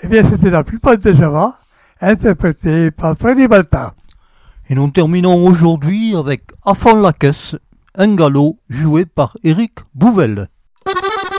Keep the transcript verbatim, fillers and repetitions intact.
Eh bien, c'était la plupart de Java, interprétée par Freddy Balta. Et nous terminons aujourd'hui avec À fond la caisse, un galop joué par Éric Bouvel.